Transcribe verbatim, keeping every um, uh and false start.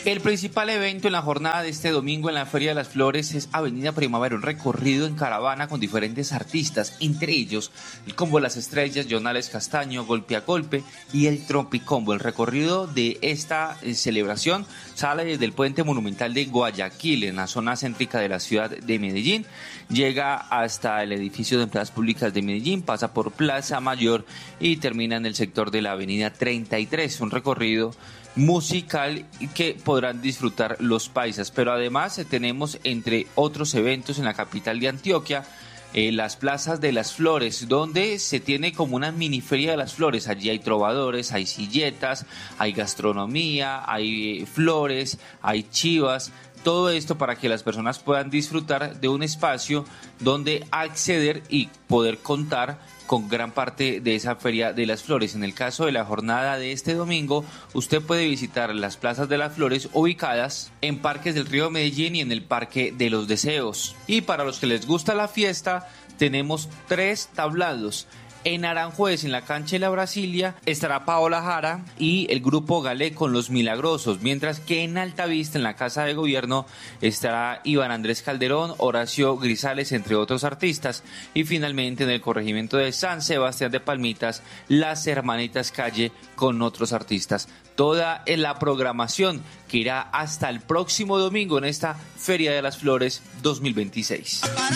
El principal evento en la jornada de este domingo en la Feria de las Flores es Avenida Primavera, un recorrido en caravana con diferentes artistas, entre ellos el Combo Las Estrellas, Jonales Castaño, Golpe a Golpe y el Tropicombo. El recorrido de esta eh, celebración sale desde el Puente Monumental de Guayaquil, en la zona céntrica de la ciudad de Medellín, llega hasta el edificio de Empleadas Públicas de Medellín, pasa por Plaza Mayor y termina en el sector de la Avenida treinta y tres, un recorrido musical que podrán disfrutar los paisas. Pero además eh, tenemos, entre otros eventos en la capital de Antioquia, eh, las plazas de las flores, donde se tiene como una mini feria de las flores. Allí hay trovadores, hay silletas, hay gastronomía, hay flores, hay chivas. Todo esto para que las personas puedan disfrutar de un espacio donde acceder y poder contar con gran parte de esa Feria de las Flores. En el caso de la jornada de este domingo, usted puede visitar las plazas de las flores ubicadas en Parques del Río Medellín y en el Parque de los Deseos. Y para los que les gusta la fiesta, tenemos tres tablados. En Aranjuez, en la cancha de la Brasilia, estará Paola Jara y el grupo Galé con Los Milagrosos, mientras que en Altavista, en la Casa de Gobierno, estará Iván Andrés Calderón, Horacio Grisales, entre otros artistas. Y finalmente en el corregimiento de San Sebastián de Palmitas, Las Hermanitas Calle con otros artistas. Toda la programación que irá hasta el próximo domingo en esta Feria de las Flores dos mil veintiséis.